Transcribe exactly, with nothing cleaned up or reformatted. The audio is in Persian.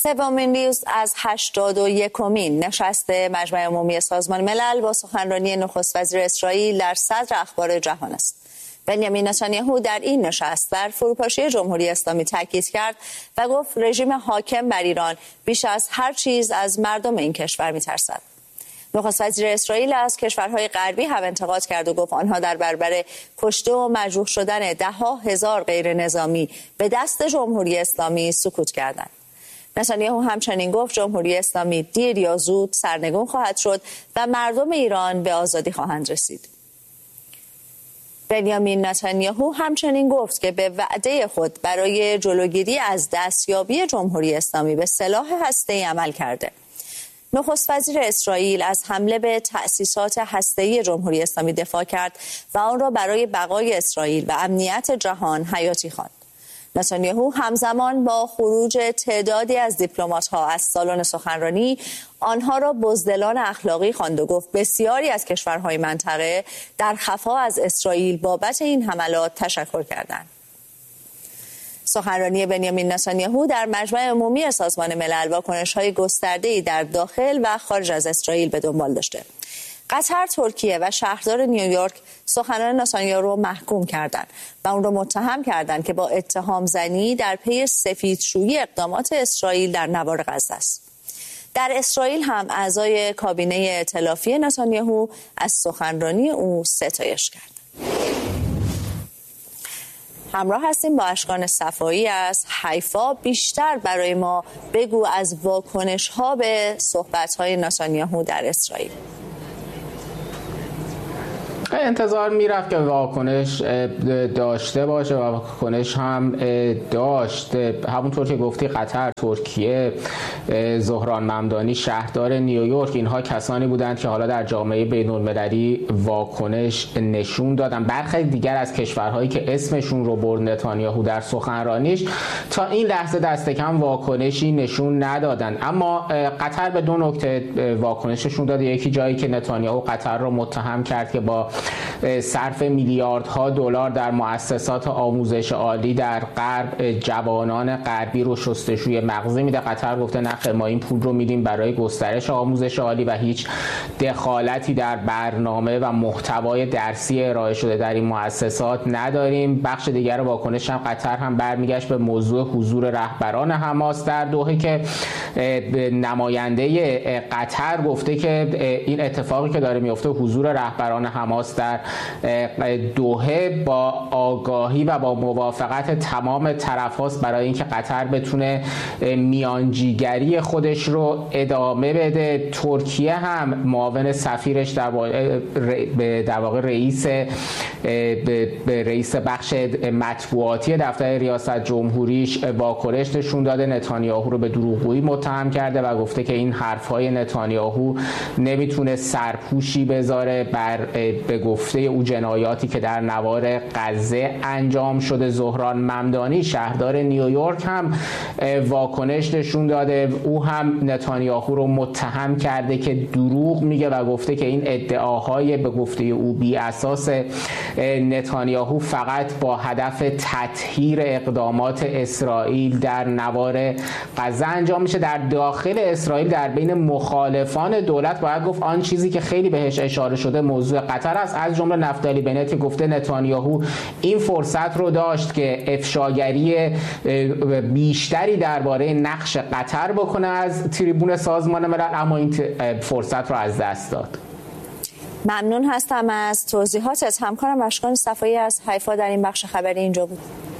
سومین روز از هشتاد و یکمین نشست مجمع عمومی سازمان ملل با سخنرانی نخست وزیر اسرائیل در صدر اخبار جهان است. بنیامین نتانیاهو در این نشست بر فروپاشی جمهوری اسلامی تاکید کرد و گفت رژیم حاکم بر ایران بیش از هر چیز از مردم این کشور می‌ترسد. نخست وزیر اسرائیل از کشورهای غربی هم انتقاد کرد و گفت آنها در برابر کشته و مجروح شدن ده‌ها هزار غیر نظامی به دست جمهوری اسلامی سکوت کردند. نتانیاهو همچنین گفت جمهوری اسلامی دیر یا زود سرنگون خواهد شد و مردم ایران به آزادی خواهند رسید. بنیامین نتانیاهو همچنین گفت که به وعده خود برای جلوگیری از دستیابی جمهوری اسلامی به سلاح هسته‌ای عمل کرده. نخست وزیر اسرائیل از حمله به تأسیسات هسته‌ای جمهوری اسلامی دفاع کرد و آن را برای بقای اسرائیل و امنیت جهان حیاتی خواند. نتانیاهو همزمان با خروج تعدادی از دیپلمات‌ها از سالن سخنرانی آنها را بزدلان اخلاقی خواند و گفت بسیاری از کشورهای منطقه در خفا از اسرائیل بابت این حملات تشکر کردند. سخنرانی بنیامین نتانیاهو در مجمع عمومی سازمان ملل واکنش‌های گسترده‌ای در داخل و خارج از اسرائیل به دنبال داشته. قطر، ترکیه و شهردار نیویورک سخنان نتانیاهو را محکوم کردند و اون را متهم کردند که با اتهام زنی در پی سفیدشویی اقدامات اسرائیل در نوار غزه است. در اسرائیل هم اعضای کابینه ائتلافی نتانیاهو از سخنرانی او ستایش کردند. همراه هستیم با اشکان صفایی از حیفا. بیشتر برای ما بگو از واکنش‌ها به صحبت‌های نتانیاهو در اسرائیل. انتظار میرفت که واکنش داشته باشه و واکنش هم داشت. همونطور که گفتی قطر، ترکیه، زهران ممدانی شهردار نیویورک، اینها کسانی بودند که حالا در جامعه بین‌المللی واکنش نشون دادن. برخی دیگر از کشورهایی که اسمشون رو برد نتانیاهو در سخنرانیش تا این لحظه دست کم واکنشی نشون ندادن. اما قطر به دو نکته واکنششون داده. یکی جایی که نتانیاهو قطر رو متهم کرد که با صرف میلیاردها دلار در مؤسسات آموزش عالی در غرب جوانان غربی رو شستشوی مغزی میده. قطر گفته نه، ما این پول رو میدیم برای گسترش آموزش عالی و هیچ دخالتی در برنامه و محتوای درسی ارائه شده در این مؤسسات نداریم. بخش دیگر واکنش هم قطر هم برمیگشت به موضوع حضور رهبران حماس در دوحه که نماینده قطر گفته که این اتفاقی که داره میفته، حضور رهبران حماس در دوحه، با آگاهی و با موافقت تمام طرف هاست برای اینکه قطر بتونه میانجیگری خودش رو ادامه بده. ترکیه هم معاون سفیرش در در واقع رئیس رئیس بخش مطبوعاتی دفتر ریاست جمهوریش واکنش نشون داده. نتانیاهو رو به دروغگویی متهم کرده و گفته که این حرفهای نتانیاهو نمیتونه سرپوشی بذاره بر به گفته او جنایاتی که در نوار غزه انجام شده. زهران ممدانی شهردار نیویورک هم واکنش نشون داده. او هم نتانیاهو رو متهم کرده که دروغ میگه و گفته که این ادعاهای به گفته او بی اساس. نتانیاهو فقط با هدف تطهیر اقدامات اسرائیل در نوار غزه انجام میشه. در داخل اسرائیل در بین مخالفان دولت باید گفت آن چیزی که خیلی بهش اشاره شده موضوع قطر است. از جمله نفتالی بنت که گفته نتانیاهو این فرصت رو داشت که افشاگری بیشتری درباره نقش قطر بکنه از تریبون سازمان ملل، اما این فرصت رو از دست داد. ممنون هستم از توضیحاتت. همکارم اشکان صفایی از حیفا در این بخش خبری اینجا بود.